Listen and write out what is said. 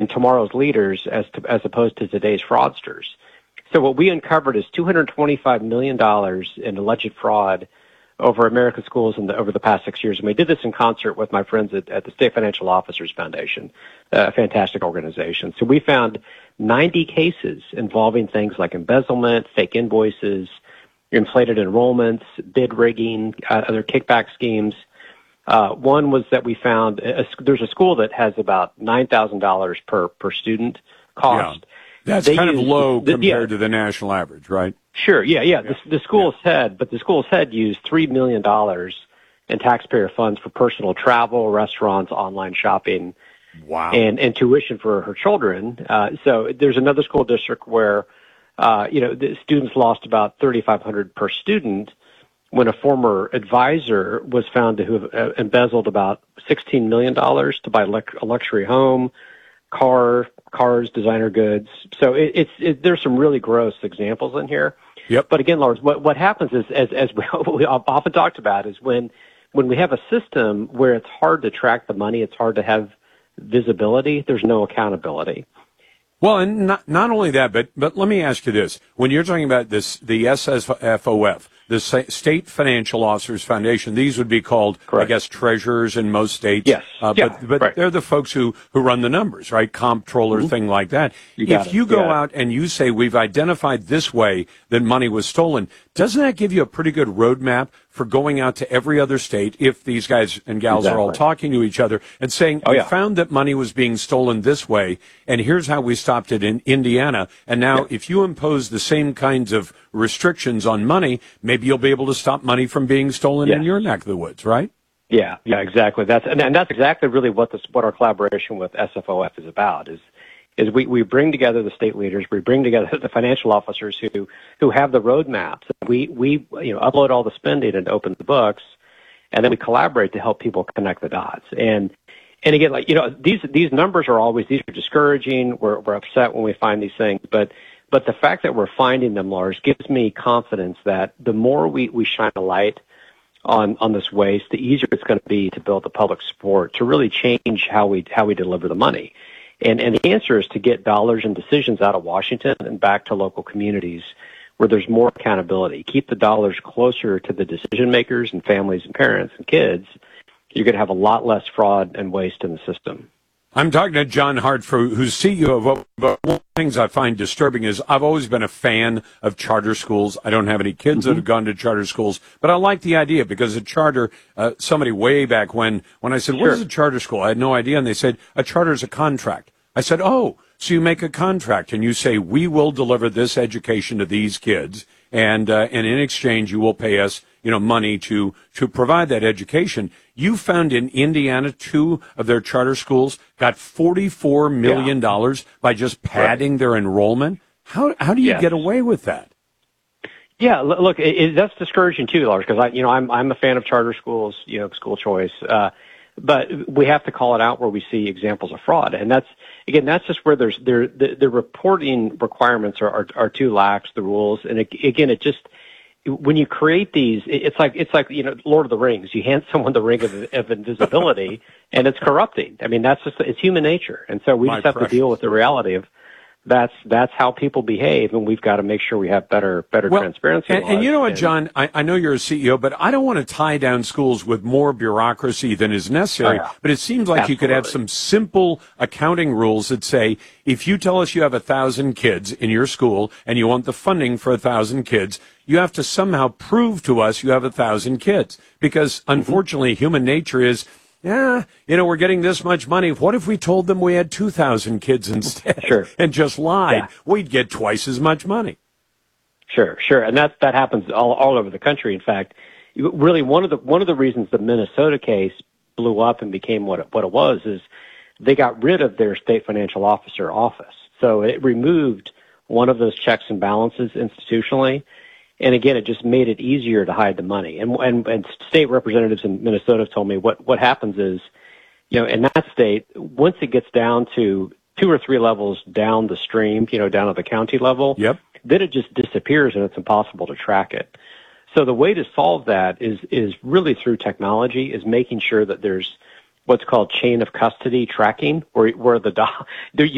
and tomorrow's leaders as opposed to today's fraudsters. So what we uncovered is $225 million in alleged fraud over American schools over the past 6 years. And we did this in concert with my friends at the State Financial Officers Foundation, a fantastic organization. So we found 90 cases involving things like embezzlement, fake invoices, inflated enrollments, bid rigging, other kickback schemes. One was that we found there's a school that has about $9,000 per student cost. Yeah. That's kind of low compared to the national average, right? Sure. Yeah. The school's head used $3 million in taxpayer funds for personal travel, restaurants, online shopping, wow, and tuition for her children. So there's another school district where, the students lost about $3,500 per student when a former advisor was found to have embezzled about $16 million to buy a luxury home, cars, designer goods. So there's some really gross examples in here. Yep. But again, Lars, what happens is, as we often talked about, is when we have a system where it's hard to track the money, it's hard to have visibility, there's no accountability. Well, and not only that, but let me ask you this. When you're talking about the SFOF, the State Financial Officers Foundation, these would be called, correct, I guess, treasurers in most states. Yes. But right, they're the folks who run the numbers, right? Comptroller, thing like that. If you go out and you say, we've identified this way that money was stolen, doesn't that give you a pretty good roadmap for going out to every other state, if these guys and gals are all talking to each other and saying, we found that money was being stolen this way, and here's how we stopped it in Indiana. And now if you impose the same kinds of restrictions on money, maybe you'll be able to stop money from being stolen in your neck of the woods, right? Yeah, exactly. That's exactly really what our collaboration with SFOF is about, is we bring together the state leaders, we bring together the financial officers who have the roadmaps. We upload all the spending and open the books, and then we collaborate to help people connect the dots. And again, these numbers these are discouraging. We're upset when we find these things, but the fact that we're finding them, Lars, gives me confidence that the more we shine a light on this waste, the easier it's going to be to build the public support to really change how we deliver the money. And the answer is to get dollars and decisions out of Washington and back to local communities where there's more accountability. Keep the dollars closer to the decision makers and families and parents and kids. You're going to have a lot less fraud and waste in the system. I'm talking to John Hartford, who's CEO of one of the things I find disturbing is I've always been a fan of charter schools. I don't have any kids that have gone to charter schools, but I like the idea because a charter, somebody way back when I said, what is a charter school? I had no idea. And they said, a charter is a contract. I said, oh, so you make a contract and you say, we will deliver this education to these kids. And in exchange, you will pay us, money to provide that education. You found in Indiana, 2 of their charter schools got $44 million by just padding their enrollment. How do you get away with that? Yeah, look, that's discouraging too, Lars, because I'm a fan of charter schools, school choice. But we have to call it out where we see examples of fraud, and that's just where the reporting requirements are too lax, the rules, and it just. When you create these, it's like Lord of the Rings. You hand someone the ring of invisibility, and it's corrupting. I mean, it's human nature, and so we just have to deal with the reality of that's how people behave, and we've got to make sure we have better transparency. And you know what, John? I know you're a CEO, but I don't want to tie down schools with more bureaucracy than is necessary. But it seems like you could have some simple accounting rules that say, if you tell us you have 1,000 kids in your school and you want the funding for 1,000 kids, you have to somehow prove to us you have 1,000 kids. Because unfortunately, human nature is, we're getting this much money. What if we told them we had 2,000 kids instead and just lied? Yeah. We'd get twice as much money. Sure. And that happens all over the country. In fact, really one of the reasons the Minnesota case blew up and became what it was is they got rid of their state financial officer office. So it removed one of those checks and balances institutionally. And again, it just made it easier to hide the money. And state representatives in Minnesota have told me what happens is, in that state, once it gets down to 2 or 3 levels down the stream, down at the county level, then it just disappears and it's impossible to track it. So the way to solve that is really through technology, is making sure that there's what's called chain of custody tracking, where